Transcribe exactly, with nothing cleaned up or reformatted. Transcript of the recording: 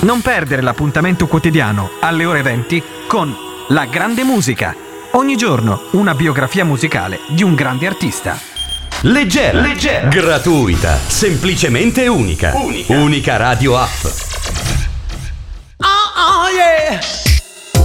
Non perdere l'appuntamento quotidiano alle ore venti con La Grande Musica. Ogni giorno una biografia musicale di un grande artista. Leggera, leggera, gratuita, semplicemente unica. Unica, unica radio app.